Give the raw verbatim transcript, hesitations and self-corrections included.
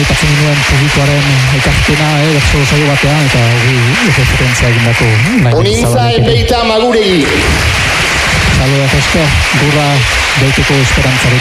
aipatzen nuen publikoaren ekarpena, eh, bertso saio batean, eta hori referentzia egindako. Onintza enbeita maguregi. Saludos, esker, gurra deiteko esperantzarik.